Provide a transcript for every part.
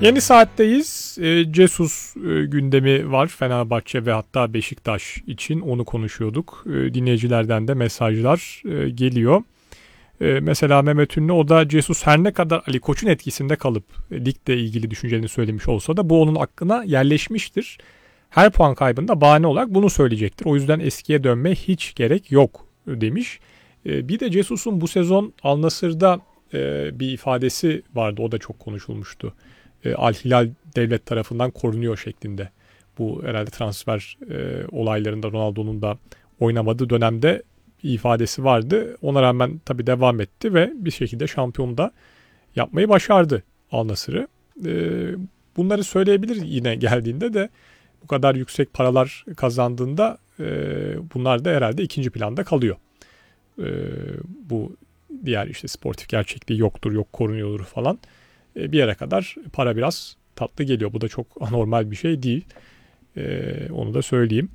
Yeni saatteyiz. Jesus gündemi var Fenerbahçe ve hatta Beşiktaş için onu konuşuyorduk. Dinleyicilerden de mesajlar geliyor. Mesela Mehmet Ünlü o da Jesus her ne kadar Ali Koç'un etkisinde kalıp ligle ilgili düşüncelerini söylemiş olsa da bu onun aklına yerleşmiştir. Her puan kaybında bahane olarak bunu söyleyecektir. O yüzden eskiye dönmeye hiç gerek yok demiş. Bir de Jesus'un bu sezon Al Nassr'da bir ifadesi vardı. O da çok konuşulmuştu. Al Hilal devlet tarafından korunuyor şeklinde. Bu herhalde transfer olaylarında Ronaldo'nun da oynamadığı dönemde ifadesi vardı. Ona rağmen tabii devam etti ve bir şekilde şampiyon da yapmayı başardı Al Nassr'ı. Bunları söyleyebilir yine geldiğinde de bu kadar yüksek paralar kazandığında bunlar da herhalde ikinci planda kalıyor. Bu diğer işte sportif gerçekliği yoktur, yok korunuyordur falan. Bir yere kadar para biraz tatlı geliyor. Bu da çok anormal bir şey değil. Onu da söyleyeyim.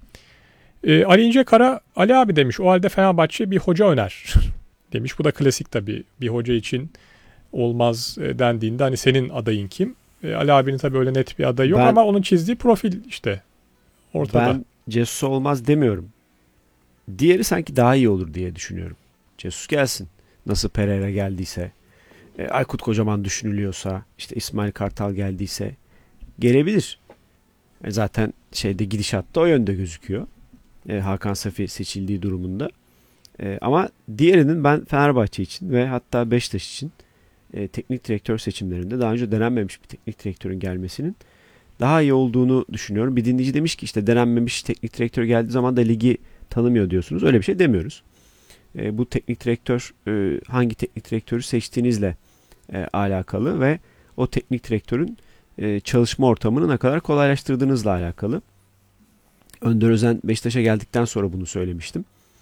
Ali İncekara, Ali abi demiş o halde Fenerbahçe bir hoca öner demiş. Bu da klasik tabii. Bir hoca için olmaz dendiğinde hani senin adayın kim? Ali abinin tabii öyle net bir adayı yok ama onun çizdiği profil işte ortada. Ben Jesus olmaz demiyorum. Diğeri sanki daha iyi olur diye düşünüyorum. Jesus gelsin. Nasıl Pereira geldiyse, Aykut Kocaman düşünülüyorsa, işte İsmail Kartal geldiyse gelebilir. Zaten gidişatta o yönde gözüküyor. Hakan Safi seçildiği durumunda. Ama diğerinin ben Fenerbahçe için ve hatta Beşiktaş için teknik direktör seçimlerinde daha önce denenmemiş bir teknik direktörün gelmesinin daha iyi olduğunu düşünüyorum. Bir dinleyici demiş ki işte denenmemiş teknik direktör geldiği zaman da ligi tanımıyor diyorsunuz. Öyle bir şey demiyoruz. Bu teknik direktör hangi teknik direktörü seçtiğinizle alakalı ve o teknik direktörün çalışma ortamını ne kadar kolaylaştırdığınızla alakalı. Önder Özen Beşiktaş'a geldikten sonra bunu söylemiştim.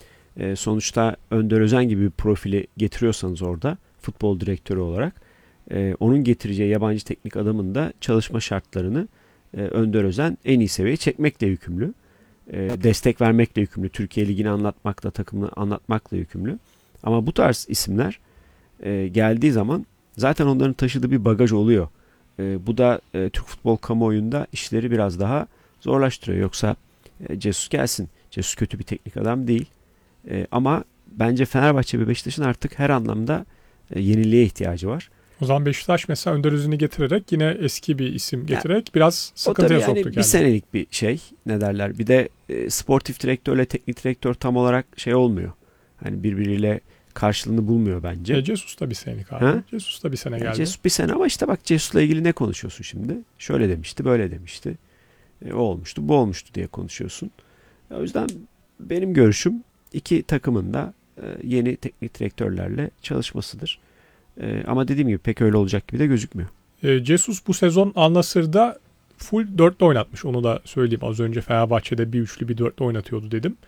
Sonuçta Önder Özen gibi bir profili getiriyorsanız orada futbol direktörü olarak onun getireceği yabancı teknik adamın da çalışma şartlarını Önder Özen en iyi seviyeye çekmekle yükümlü. Destek vermekle yükümlü. Türkiye Ligi'ni anlatmakla, takımını anlatmakla yükümlü. Ama bu tarz isimler geldiği zaman zaten onların taşıdığı bir bagaj oluyor. Bu da Türk futbol kamuoyunda işleri biraz daha zorlaştırıyor. Yoksa Jesus gelsin. Jesus kötü bir teknik adam değil. Ama bence Fenerbahçe ve Beşiktaş'ın artık her anlamda yeniliğe ihtiyacı var. O zaman Beşiktaş mesela Önder Özen'i getirerek yine eski bir isim getirerek biraz sıkıntıya soktu kendini. Bir senelik bir şey ne derler. Bir de sportif direktörle teknik direktör tam olarak olmuyor. Hani birbiriyle karşılığını bulmuyor bence. Jesus da bir senelik abi. Jesus da bir sene geldi. Jesus bir sene ama işte bak Jesus'la ilgili ne konuşuyorsun şimdi? Şöyle demişti, böyle demişti. O olmuştu, bu olmuştu diye konuşuyorsun. O yüzden benim görüşüm iki takımın da yeni teknik direktörlerle çalışmasıdır. Ama dediğim gibi pek öyle olacak gibi de gözükmüyor. Jesus bu sezon Al Nassr'da full dörtlü oynatmış. Onu da söyleyeyim. Az önce Fenerbahçe'de bir üçlü bir dörtlü oynatıyordu dedim.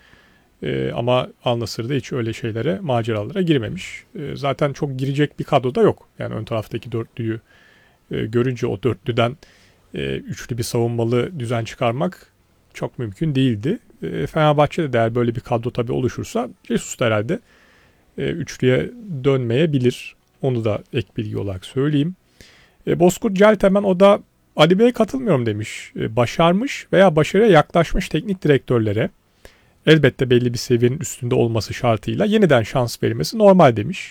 Ama Al Nassr'da hiç öyle şeylere, maceralara girmemiş. Zaten çok girecek bir kadro da yok. Yani ön taraftaki dörtlüyü görünce o dörtlüden üçlü bir savunmalı düzen çıkarmak çok mümkün değildi. Fenerbahçe'de de eğer böyle bir kadro tabii oluşursa Jesus da herhalde üçlüye dönmeyebilir. Onu da ek bilgi olarak söyleyeyim. Bozkurt Celtemen o da Ali Bey'e katılmıyorum demiş. Başarmış veya başarıya yaklaşmış teknik direktörlere elbette belli bir seviyenin üstünde olması şartıyla yeniden şans verilmesi normal demiş.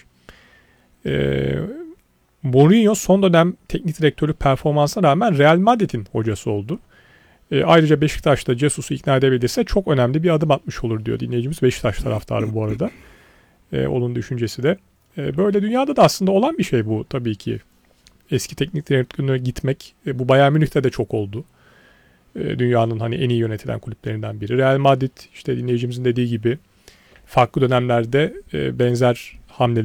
Mourinho son dönem teknik direktörlük performansına rağmen Real Madrid'in hocası oldu. Ayrıca Beşiktaş'ta Jesus'u ikna edebilirse çok önemli bir adım atmış olur diyor dinleyicimiz. Beşiktaş taraftarı bu arada. Onun düşüncesi de. Böyle dünyada da aslında olan bir şey bu tabii ki. Eski teknik direktörüne gitmek. Bu Bayern Münih'te de çok oldu. Dünyanın hani en iyi yönetilen kulüplerinden biri. Real Madrid işte dinleyicimizin dediği gibi farklı dönemlerde benzer hamleler